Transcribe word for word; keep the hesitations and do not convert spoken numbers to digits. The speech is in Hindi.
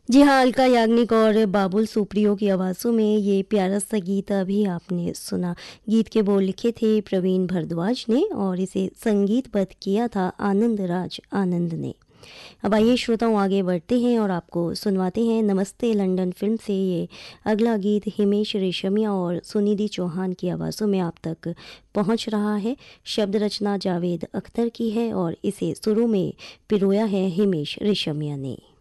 जी हाँ, अलका याग्निक और बाबुल सुप्रियो की आवाज़ों में ये प्यारा सा गीत अभी आपने सुना। गीत के बोल लिखे थे प्रवीण भारद्वाज ने और इसे संगीतबद्ध किया था आनंद राज आनंद ने। अब आइए श्रोताओं आगे बढ़ते हैं और आपको सुनवाते हैं नमस्ते लंदन फिल्म से ये अगला गीत हिमेश रेशमिया और सुनिधि चौहान की आवाज़ों में आप तक पहुंच रहा है। शब्द रचना जावेद अख्तर की है और इसे सुरों में पिरोया है हिमेश रेशमिया ने।